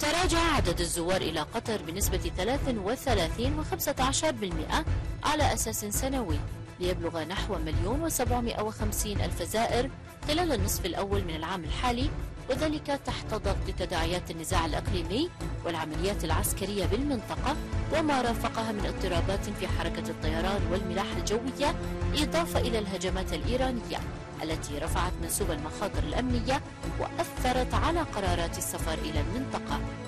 تراجع عدد الزوار إلى قطر بنسبة 33.15% على أساس سنوي، ليبلغ نحو 1,750,000 زائر خلال النصف الأول من العام الحالي، وذلك تحت ضغط تداعيات النزاع الإقليمي والعمليات العسكرية بالمنطقة وما رافقها من اضطرابات في حركة الطيران والملاحة الجوية، إضافة إلى الهجمات الإيرانية التي رفعت منسوب المخاطر الأمنية وأثرت على قرارات السفر إلى المنطقة.